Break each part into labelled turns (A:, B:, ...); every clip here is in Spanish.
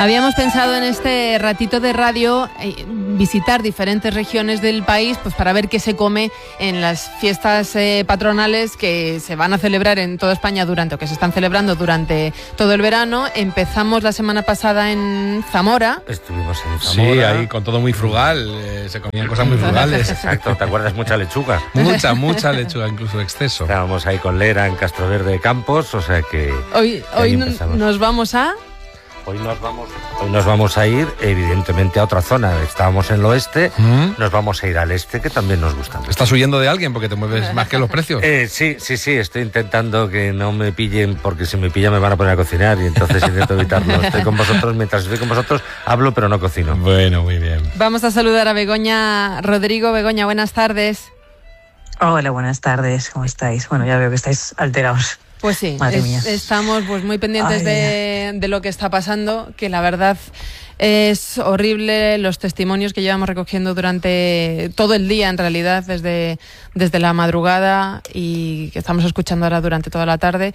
A: Habíamos pensado en este ratito de radio visitar diferentes regiones del país, pues para ver qué se come en las fiestas patronales que se van a celebrar en toda España o que se están celebrando durante todo el verano. Empezamos la semana pasada en Zamora.
B: Estuvimos en Zamora.
C: Sí, ahí con todo muy frugal, se comían cosas muy frugales.
B: Exacto, ¿te acuerdas? Mucha lechuga.
C: Mucha lechuga, incluso exceso.
B: Estábamos ahí con Lera en Castroverde de Campos, o sea que...
A: Hoy nos vamos a...
B: Hoy nos vamos a ir, evidentemente, a otra zona. Estábamos en el oeste, nos vamos a ir al este, que también nos gusta.
C: ¿Estás huyendo de alguien porque te mueves más que los precios?
B: Sí, estoy intentando que no me pillen, porque si me pillan me van a poner a cocinar y entonces intento evitarlo. Estoy con vosotros, mientras estoy con vosotros hablo, pero no cocino.
C: Bueno, muy bien.
A: Vamos a saludar a Begoña Rodrigo. Begoña, buenas tardes.
D: Hola, buenas tardes, ¿cómo estáis? Bueno, ya veo que estáis alterados.
A: Pues sí, estamos pues muy pendientes de lo que está pasando, que la verdad es horrible los testimonios que llevamos recogiendo durante todo el día, en realidad, desde la madrugada, y que estamos escuchando ahora durante toda la tarde.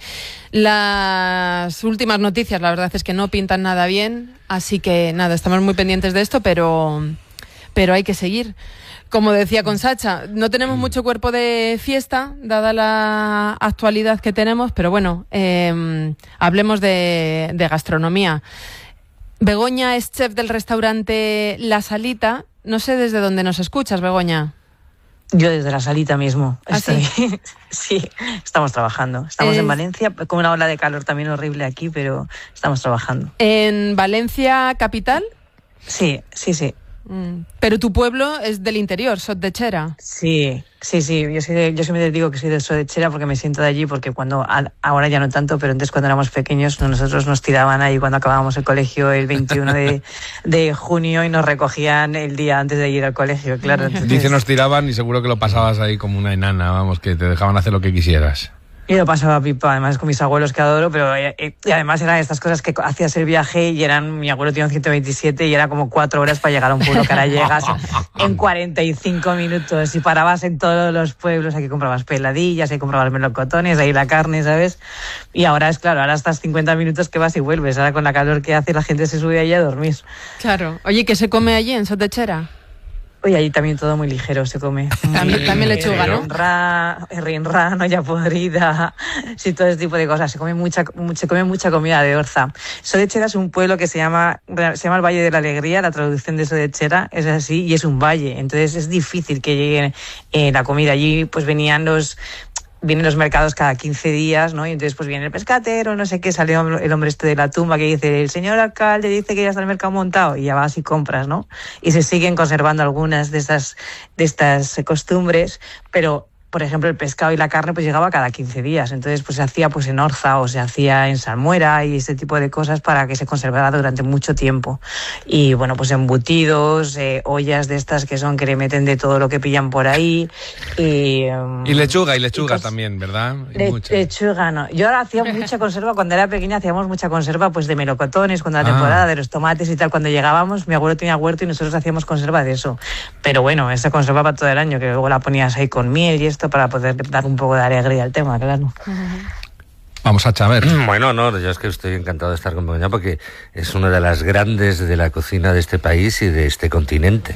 A: Las últimas noticias, la verdad es que no pintan nada bien, así que nada, estamos muy pendientes de esto, pero hay que seguir. Como decía con Sacha, no tenemos mucho cuerpo de fiesta, dada la actualidad que tenemos, pero bueno, hablemos de gastronomía. Begoña es chef del restaurante La Salita. No sé desde dónde nos escuchas, Begoña.
D: Yo desde La Salita mismo.
A: ¿Ah, sí?
D: Sí, estamos trabajando. Estamos en Valencia, con una ola de calor también horrible aquí, pero estamos trabajando.
A: ¿En Valencia capital?
D: Sí.
A: Pero tu pueblo es del interior, Sot de Xera.
D: Sí. Yo siempre digo que soy de Sot de Xera porque me siento de allí, porque ahora ya no tanto, pero antes cuando éramos pequeños nosotros nos tiraban ahí cuando acabábamos el colegio el 21 de junio y nos recogían el día antes de ir al colegio, claro. Entonces...
C: Dice nos tiraban y seguro que lo pasabas ahí como una enana, vamos, que te dejaban hacer lo que quisieras.
D: Y lo pasaba pipa, además con mis abuelos que adoro, pero y además eran estas cosas que hacías el viaje y mi abuelo tiene un 127 y era como 4 horas para llegar a un pueblo, que ahora llegas en 45 minutos y parabas en todos los pueblos, aquí comprabas peladillas, aquí comprabas melocotones, ahí la carne, ¿sabes? Y ahora ahora estás 50 minutos que vas y vuelves, ahora con la calor que hace la gente se sube allí a dormir.
A: Claro. Oye, ¿qué se come allí en Sot de Xera?
D: Oye, allí también todo muy ligero se come.
A: También lechuga, ¿no?
D: Rinrán, olla podrida, sí, todo ese tipo de cosas. Se come mucha comida de Orza. Sot de Xera es un pueblo que se llama el Valle de la Alegría, la traducción de Sot de Xera es así, y es un valle. Entonces es difícil que llegue la comida. Allí pues vienen los mercados cada 15 días, ¿no? Y entonces pues viene el pescatero, no sé qué, salió el hombre de la tumba que dice, el señor alcalde dice que ya está el mercado montado, y ya vas y compras, ¿no? Y se siguen conservando algunas de estas costumbres, pero por ejemplo el pescado y la carne pues llegaba cada 15 días, entonces pues se hacía pues en Orza o se hacía en Salmuera y ese tipo de cosas para que se conservara durante mucho tiempo. Y bueno, pues embutidos, ollas de estas que le meten de todo lo que pillan por ahí. Y
C: lechuga también, ¿verdad?
D: Lechuga no. Yo ahora hacía mucha conserva, cuando era pequeña hacíamos mucha conserva pues de melocotones, cuando la temporada de los tomates y tal, cuando llegábamos mi abuelo tenía huerto y nosotros hacíamos conserva de eso. Pero bueno, esa conserva para todo el año, que luego la ponías ahí con miel y esto para poder dar un poco de alegría al tema, claro.
C: Vamos a chaver.
B: Bueno, no, yo es que estoy encantado de estar con Begoña porque es una de las grandes de la cocina de este país y de este continente.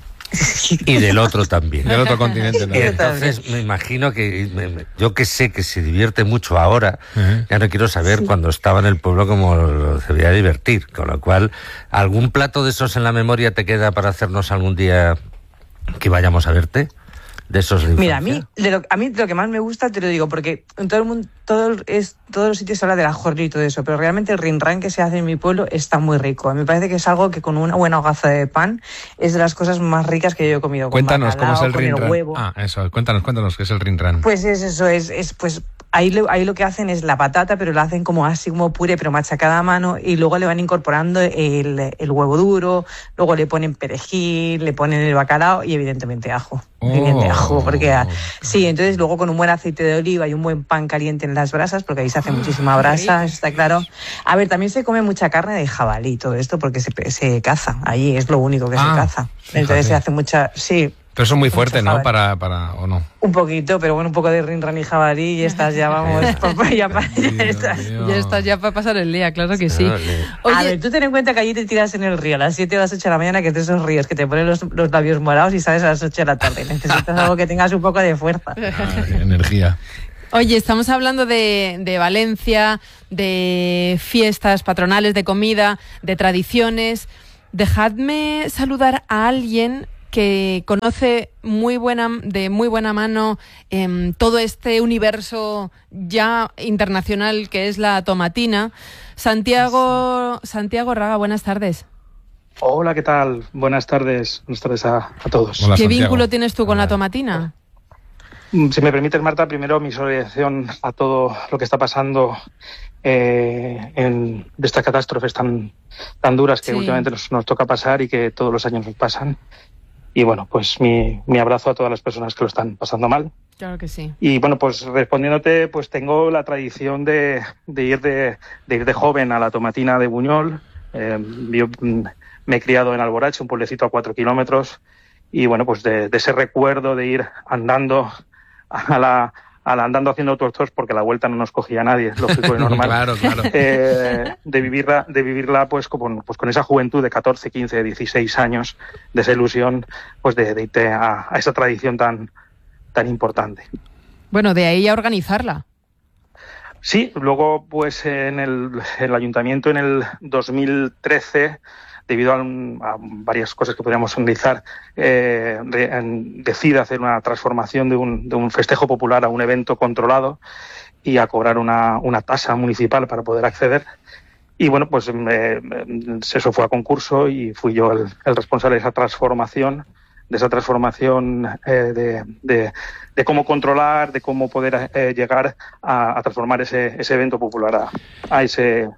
B: Y del otro también.
C: Del otro continente también.
B: Entonces me imagino que yo que sé que se divierte mucho ahora, ya no quiero saber cuando estaba en el pueblo cómo lo se veía divertir, con lo cual algún plato de esos en la memoria te queda para hacernos algún día que vayamos a verte. De esos de
D: mira, a mí lo que más me gusta, te lo digo, porque en todo el mundo, todos los sitios se habla del ajorrio y todo eso, pero realmente el rinrán que se hace en mi pueblo está muy rico. A mí me parece que es algo que con una buena hogaza de pan es de las cosas más ricas que yo he comido.
C: Cuéntanos
D: con bacalao,
C: cómo es el rinrán.
D: Huevo.
C: Cuéntanos qué es el rinrán.
D: Pues es eso, pues ahí lo que hacen es la patata, pero lo hacen como así como puré, pero machacada a mano, y luego le van incorporando el huevo duro, luego le ponen perejil, le ponen el bacalao y evidentemente ajo. Porque sí, entonces luego con un buen aceite de oliva y un buen pan caliente en las brasas, porque ahí se hace muchísima brasa, está claro. A ver, también se come mucha carne de jabalí, todo esto, porque se caza allí, es lo único que se caza. Entonces se hace mucha, sí.
C: Pero eso es muy fuerte, ¿no?
D: Jabalí.
C: ¿O no?
D: Un poquito, pero bueno, un poco de rinran y jabalí y estás ya, vamos, ya
A: estás ya para pasar el día, claro que sí.
D: Oye, a ver, tú ten en cuenta que allí te tiras en el río a las 7 o las 8 de la mañana, que es de esos ríos que te ponen los labios morados y sales a las 8 de la tarde. Necesitas algo que tengas un poco de fuerza.
C: Energía.
A: Oye, estamos hablando de Valencia, de fiestas patronales, de comida, de tradiciones. Dejadme saludar a alguien que conoce de muy buena mano todo este universo ya internacional que es la tomatina. Santiago Raga, buenas tardes.
E: Hola, ¿qué tal? Buenas tardes a todos.
C: Hola,
A: ¿Qué
C: Santiago.
A: vínculo tienes tú con la tomatina?
E: Si me permites, Marta, primero mi solidaridad a todo lo que está pasando de estas catástrofes tan duras que últimamente nos toca pasar y que todos los años nos pasan. Y bueno, pues mi abrazo a todas las personas que lo están pasando mal.
A: Claro que sí.
E: Y bueno, pues respondiéndote, pues tengo la tradición de ir de joven a la tomatina de Buñol. Yo me he criado en Alborache, un pueblecito a 4 kilómetros. Y bueno, pues de ese recuerdo de ir andando andando haciendo autostop, porque la vuelta no nos cogía nadie, lógico y normal.
C: Claro.
E: De vivirla pues con esa juventud de 14, 15, 16 años, de esa ilusión, pues de irte a esa tradición tan importante.
A: Bueno, de ahí a organizarla.
E: Sí, luego pues en el ayuntamiento en el 2013, debido a varias cosas que podríamos analizar, decide hacer una transformación de un festejo popular a un evento controlado y a cobrar una tasa municipal para poder acceder. Y bueno, pues eso fue a concurso y fui yo el responsable de esa transformación, de cómo controlar, de cómo poder llegar a transformar ese evento popular a ese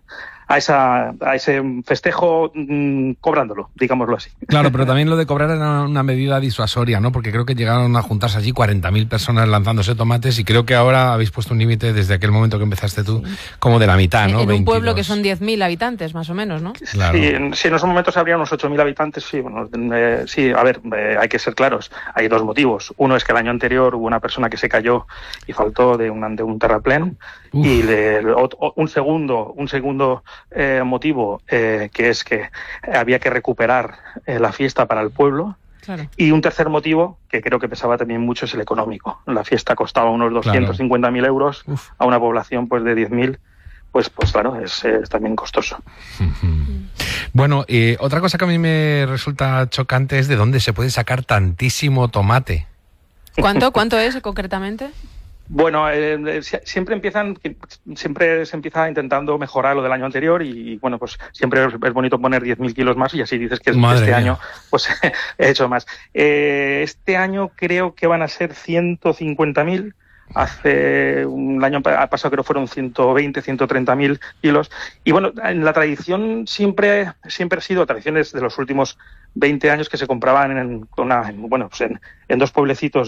E: festejo, cobrándolo, digámoslo así.
C: Claro, pero también lo de cobrar era una medida disuasoria, ¿no? Porque creo que llegaron a juntarse allí 40.000 personas lanzándose tomates y creo que ahora habéis puesto un límite desde aquel momento que empezaste tú, como de la mitad, ¿no?
A: En
C: 22.
A: un pueblo que son 10.000 habitantes, más o menos, ¿no?
C: Claro.
E: Sí, en esos momentos habría unos 8.000 habitantes, sí. Bueno, sí, a ver, hay que ser claros. Hay dos motivos. Uno es que el año anterior hubo una persona que se cayó y faltó de un terraplén.
C: Uf.
E: Y un segundo motivo, que es que había que recuperar la fiesta para el pueblo.
A: Claro.
E: Y un tercer motivo, que creo que pesaba también mucho, es el económico. La fiesta costaba unos 250.000 euros.
C: Uf.
E: A una población pues de 10.000, pues claro, es también costoso.
C: Bueno, otra cosa que a mí me resulta chocante es de dónde se puede sacar tantísimo tomate.
A: ¿Cuánto es concretamente?
E: Bueno, siempre se empieza intentando mejorar lo del año anterior y bueno, pues siempre es bonito poner 10.000 kilos más y así dices que este año pues he hecho más. Este año creo que van a ser 150.000. Hace un año pasado creo que fueron 120, 130.000 kilos. Y bueno, en la tradición siempre ha sido tradiciones de los últimos 20 años que se compraban en dos pueblecitos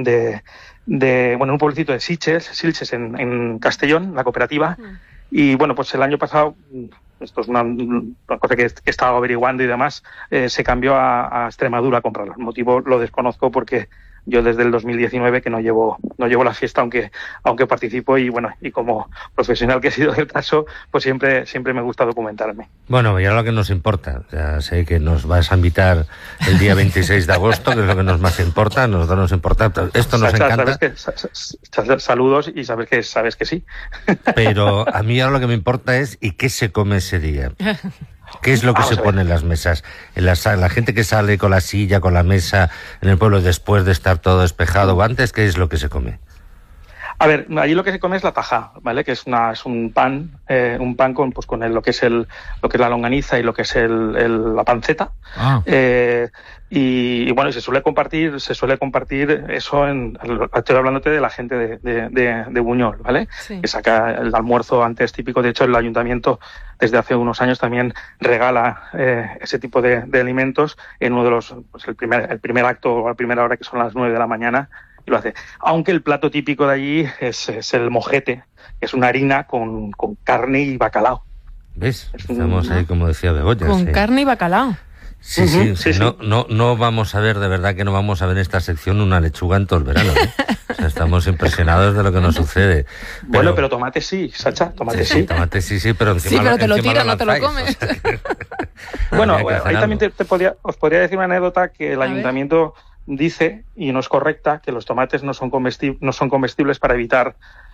E: un pueblecito de Sitges en Castellón, la cooperativa. Y bueno, pues el año pasado, esto es una cosa que he estado averiguando y demás, se cambió a Extremadura a comprarlo. El motivo lo desconozco porque yo desde el 2019 que no llevo la fiesta, aunque participo y bueno, y como profesional que he sido del caso, pues siempre me gusta documentarme.
B: Bueno, ya lo que nos importa, ya sé que nos vas a invitar el día 26 de agosto, que es lo que nos más importa, nos importa, esto nos encanta.
E: Saludos y sabes que sí.
B: Pero a mí ahora lo que me importa es ¿y qué se come ese día? ¿Qué es lo que se pone en las mesas? La gente que sale con la silla, con la mesa en el pueblo después de estar todo despejado o antes, ¿qué es lo que se come?
E: A ver, allí lo que se come es la taja, ¿vale? Que es un pan con lo que es la longaniza y lo que es la panceta. Y bueno, se suele compartir eso estoy hablándote de la gente de Buñol, ¿vale? Sí. Que saca el almuerzo antes típico. De hecho, el ayuntamiento desde hace unos años también regala ese tipo de alimentos en uno de los, pues el primer acto o a primera hora, que son las 9 de la mañana. Lo hace. Aunque el plato típico de allí es el mojete, que es una harina con carne y bacalao.
B: ¿Ves? Estamos ahí, como decía Begoña.
A: Con carne y bacalao.
B: Sí, no vamos a ver, de verdad que no vamos a ver en esta sección una lechuga en todo el verano, ¿eh? O sea, estamos impresionados de lo que nos sucede.
E: Bueno, pero tomate sí, Sacha, tomate sí.
B: Tomate sí, pero encima
A: sí, pero te lo tiras, no te lo comes.
E: O sea, bueno, ahí también os podría decir una anécdota que el ayuntamiento dice, y no es correcta, que los tomates no son comestibles para evitar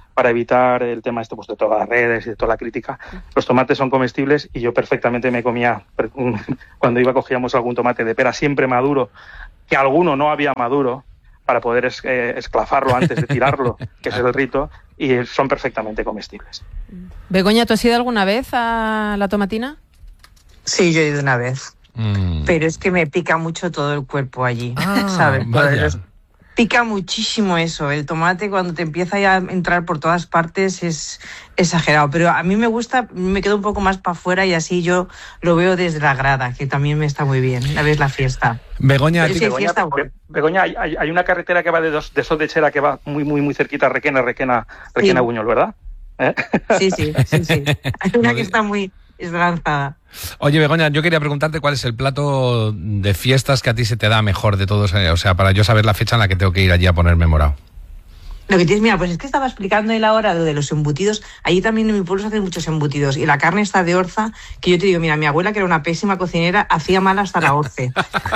E: el tema de todas las redes y de toda la crítica. Los tomates son comestibles y yo perfectamente me comía, cuando cogíamos algún tomate de pera siempre maduro, que alguno no había maduro, para poder esclafarlo antes de tirarlo, que es el rito, y son perfectamente comestibles.
A: Begoña, ¿tú has ido alguna vez a la tomatina?
D: Sí, yo he ido una vez. Pero es que me pica mucho todo el cuerpo allí, ¿sabes? Pica muchísimo eso. El tomate, cuando te empieza ya a entrar por todas partes, es exagerado. Pero a mí me gusta, me quedo un poco más para afuera y así yo lo veo desde la grada, que también me está muy bien. La ves la fiesta.
C: Begoña,
E: Begoña, hay una carretera que va de Sodechera que va muy cerquita a Requena Buñol, ¿verdad?
D: Sí. Hay una que está muy eslanzada.
C: Oye, Begoña, yo quería preguntarte cuál es el plato de fiestas que a ti se te da mejor de todos, o sea, para yo saber la fecha en la que tengo que ir allí a ponerme morado.
D: Lo que tienes, mira, pues es que estaba explicando él ahora lo de los embutidos. Allí también en mi pueblo se hacen muchos embutidos y la carne está de orza, que yo te digo, mira, mi abuela, que era una pésima cocinera, hacía mal hasta la orce.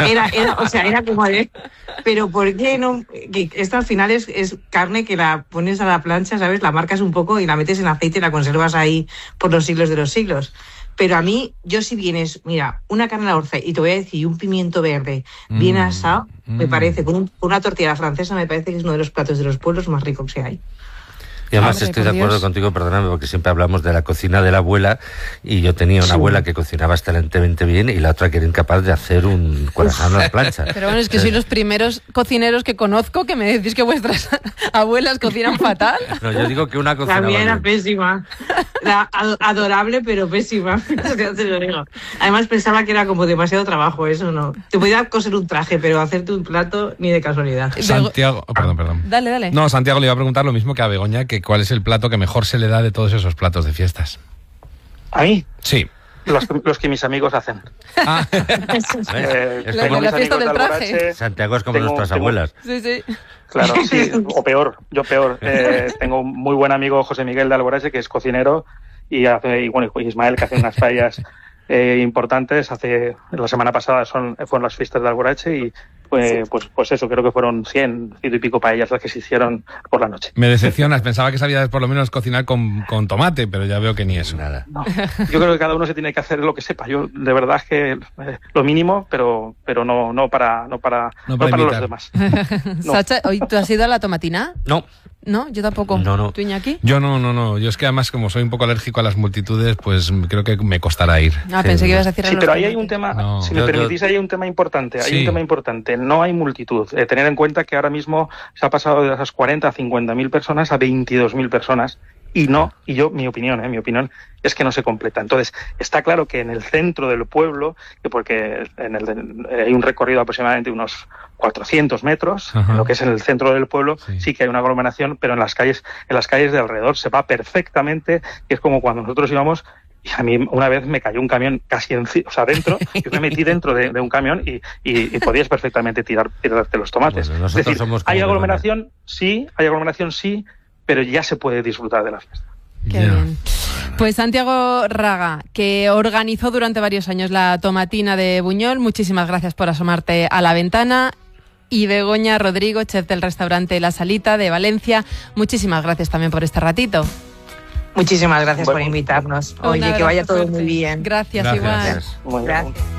D: Era como de... Pero ¿por qué no? Que esto al final es carne que la pones a la plancha, ¿sabes? La marcas un poco y la metes en aceite y la conservas ahí por los siglos de los siglos. Pero a mí, yo si vienes, mira, una carne a la orza y te voy a decir un pimiento verde bien asado, me parece, con una tortilla francesa, me parece que es uno de los platos de los pueblos más ricos que hay.
B: Y además estoy de acuerdo contigo, perdóname, porque siempre hablamos de la cocina de la abuela y yo tenía una abuela que cocinaba excelentemente bien y la otra que era incapaz de hacer un corazón a la plancha.
A: Pero bueno, es que sois los primeros cocineros que conozco que me decís que vuestras abuelas cocinan fatal.
B: No, yo digo que una cocinaba
D: También era
B: bien.
D: pésima. Era adorable, pero pésima. Te lo digo. Además pensaba que era como demasiado trabajo, eso no. Te podía coser un traje, pero hacerte un plato ni de casualidad.
C: Santiago, perdón.
A: Dale.
C: No, Santiago le iba a preguntar lo mismo que a Begoña, que cuál es el plato que mejor se le da de todos esos platos de fiestas.
E: ¿A mí?
C: Sí.
E: Los que mis amigos hacen.
B: Es como
A: la fiesta del traje.
B: Santiago es como nuestras abuelas.
A: Sí.
E: Claro, sí, o peor, yo peor. Tengo un muy buen amigo, José Miguel de Alborache, que es cocinero, y Ismael, que hace unas paellas importantes. La semana pasada fueron las fiestas de Alborache y pues eso, creo que fueron 100 y pico paellas las que se hicieron por la noche.
C: Me decepcionas, pensaba que sabías por lo menos cocinar con tomate, pero ya veo que ni eso.
B: Nada.
E: No, yo creo que cada uno se tiene que hacer lo que sepa. Yo de verdad que lo mínimo, pero no para los demás.
A: No. Sacha, ¿hoy tú has ido a la tomatina?
B: No,
A: yo tampoco.
B: No.
A: ¿Tú, Iñaki?
C: Yo no. Yo es que además, como soy un poco alérgico a las multitudes, pues creo que me costará ir.
A: Pensé que ibas a decir
E: Sí, pero ahí hay un tema, si me permitís, ahí hay un tema importante. No hay multitud. Tener en cuenta que ahora mismo se ha pasado de esas 40 a 50.000 personas a 22.000 personas. Mi opinión es que no se completa. Entonces, está claro que en el centro del pueblo, porque hay un recorrido de aproximadamente unos 400 metros, en lo que es en el centro del pueblo, sí que hay una aglomeración, pero en las calles de alrededor se va perfectamente, y es como cuando nosotros íbamos. Y a mí una vez me cayó un camión casi dentro, yo me metí dentro de un camión y podías perfectamente tirarte los tomates.
B: Bueno,
E: es decir, ¿hay aglomeración? Sí, pero ya se puede disfrutar de la fiesta.
A: Qué bien. Pues Santiago Raga, que organizó durante varios años la tomatina de Buñol, muchísimas gracias por asomarte a la ventana. Y Begoña Rodrigo, chef del restaurante La Salita de Valencia, muchísimas gracias también por este ratito.
D: Muchísimas gracias por invitarnos. Oye, que vaya todo muy bien.
A: Gracias. Igual.
E: Muy bien.